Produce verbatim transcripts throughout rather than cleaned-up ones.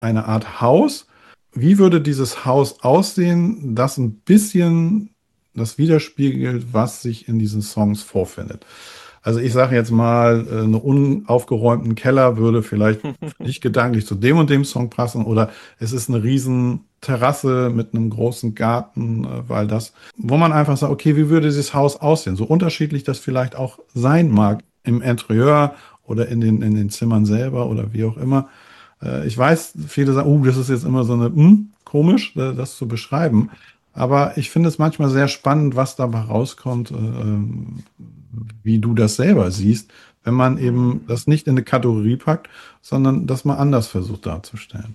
eine Art Haus. Wie würde dieses Haus aussehen, das ein bisschen das widerspiegelt, was sich in diesen Songs vorfindet? Also ich sage jetzt mal, äh, einen unaufgeräumten Keller würde vielleicht für dich gedanklich zu dem und dem Song passen, oder es ist eine riesen Terrasse mit einem großen Garten, äh, weil das, wo man einfach sagt, okay, wie würde dieses Haus aussehen? So unterschiedlich das vielleicht auch sein mag im Interieur oder in den, in den Zimmern selber oder wie auch immer. Äh, ich weiß, viele sagen, oh, das ist jetzt immer so eine, hm, komisch, äh, das zu beschreiben. Aber ich finde es manchmal sehr spannend, was dabei rauskommt, äh, ähm, wie du das selber siehst, wenn man eben Hm. das nicht in eine Kategorie packt, sondern das mal anders versucht darzustellen.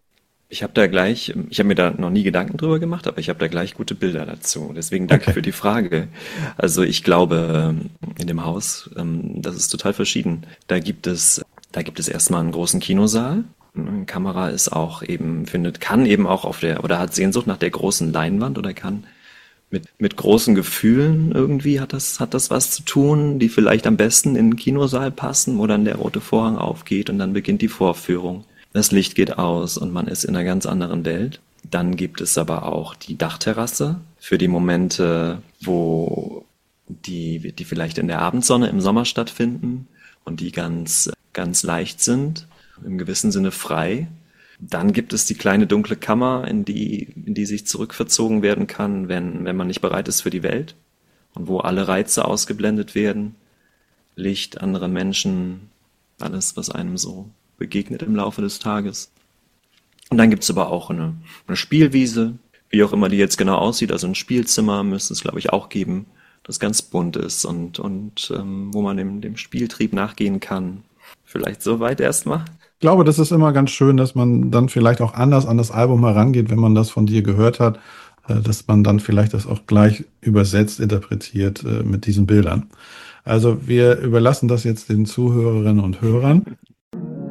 Ich habe da gleich, ich habe mir da noch nie Gedanken drüber gemacht, aber ich habe da gleich gute Bilder dazu. Deswegen danke Okay. für die Frage. Also ich glaube, ähm, in dem Haus, ähm, das ist total verschieden. Da gibt es, da gibt es erstmal einen großen Kinosaal. Eine Kamera ist auch eben, findet, kann eben auch auf der, oder hat Sehnsucht nach der großen Leinwand oder kann mit, mit großen Gefühlen irgendwie hat das, hat das was zu tun, die vielleicht am besten in den Kinosaal passen, wo dann der rote Vorhang aufgeht und dann beginnt die Vorführung. Das Licht geht aus und man ist in einer ganz anderen Welt. Dann gibt es aber auch die Dachterrasse für die Momente, wo die, die vielleicht in der Abendsonne im Sommer stattfinden und die ganz, ganz leicht sind, im gewissen Sinne frei. Dann gibt es die kleine dunkle Kammer, in die, in die sich zurückverzogen werden kann, wenn, wenn man nicht bereit ist für die Welt und wo alle Reize ausgeblendet werden. Licht, andere Menschen, alles, was einem so begegnet im Laufe des Tages. Und dann gibt's aber auch eine, eine Spielwiese, wie auch immer die jetzt genau aussieht. Also ein Spielzimmer müsste es, glaube ich, auch geben, das ganz bunt ist und, und ähm, wo man dem, dem Spieltrieb nachgehen kann. Vielleicht soweit erstmal. Ich glaube, das ist immer ganz schön, dass man dann vielleicht auch anders an das Album herangeht, wenn man das von dir gehört hat, äh, dass man dann vielleicht das auch gleich übersetzt, interpretiert äh, mit diesen Bildern. Also wir überlassen das jetzt den Zuhörerinnen und Hörern.